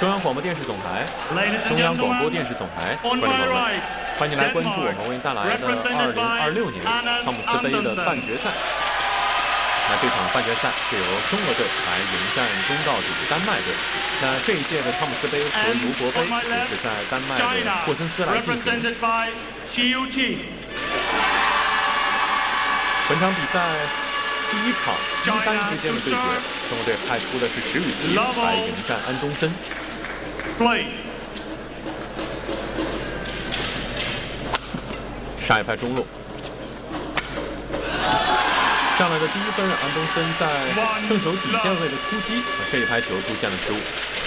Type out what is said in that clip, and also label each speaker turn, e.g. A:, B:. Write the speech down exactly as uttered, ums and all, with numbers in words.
A: 中央广播电视总台，中央广播电视总台，观众朋友们，欢迎来关注我们为您带来的二零二六年汤姆斯杯的半决赛。那这场半决赛是由中俄队来迎战东道主丹麦队。那这一届的汤姆斯杯和尤国杯也是在丹麦的霍森斯来进行。本场比赛第一场一班之间的对决，中国队派出的是史雨奇来迎战安东森。上一拍中路，上来的第一分，安东森在正手底线位的突击，这一拍球出现了失误。